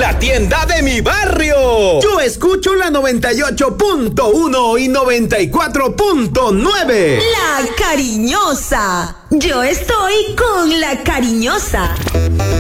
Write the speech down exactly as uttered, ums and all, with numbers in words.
la tienda de mi barrio. Yo escucho la noventa y ocho punto uno y noventa y cuatro punto nueve. La Cariñosa. Yo estoy con La Cariñosa.